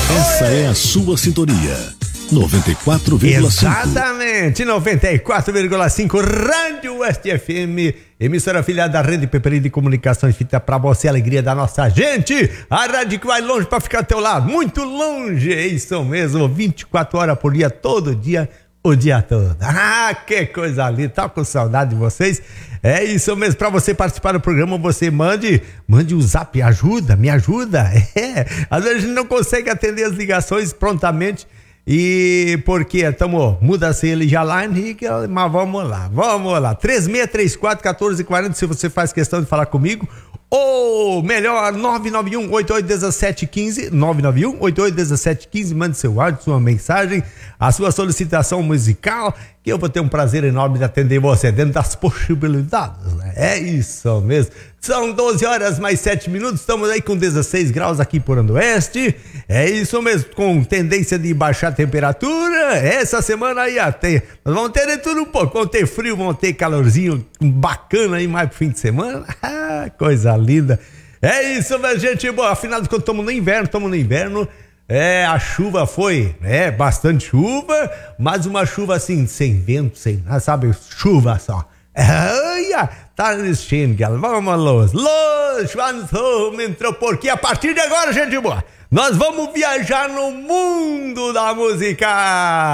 Essa é a sua sintonia. 94,5. Exatamente, 94,5 Rádio Oeste FM, emissora afiliada da Rede Peperi de Comunicações, feita pra você, a alegria da nossa gente, a rádio que vai longe pra ficar ao teu lado, muito longe, é isso mesmo, 24 horas por dia, todo dia, o dia todo. Ah, que coisa linda, tá com saudade de vocês. É isso mesmo, pra você participar do programa, você mande o zap, me ajuda. Às vezes a gente não consegue atender as ligações prontamente, e porque muda-se ele já lá, Henrique, mas vamos lá, 3634-1440, se você faz questão de falar comigo, ou melhor, 991-881715, 991-881715, mande seu áudio, sua mensagem, a sua solicitação musical, que eu vou ter um prazer enorme de atender você dentro das possibilidades, né? É isso mesmo. São 12 horas mais 7 minutos, estamos aí com 16 graus aqui por Oeste, é isso mesmo, com tendência de baixar a temperatura, essa semana aí até, nós vamos ter de tudo um pouco, vamos ter frio, vamos ter calorzinho bacana aí mais pro fim de semana, coisa linda, é isso, minha gente, bom, afinal de contas estamos no inverno, a chuva foi, bastante chuva, mas uma chuva assim, sem vento, sem nada, sabe, chuva só. Tá enchendo, vamos, entrou porque a partir de agora, gente boa, nós vamos viajar no mundo da música.